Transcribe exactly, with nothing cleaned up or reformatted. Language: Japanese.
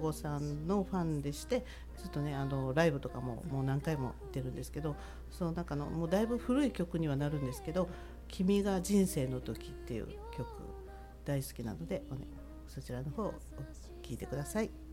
久保さんのファンでして、ずっとねあのライブとかももう何回も行ってるんですけど、その中のもうだいぶ古い曲にはなるんですけど、君が人生の時っていう曲大好きなので、ね、そちらの方を聴いてください。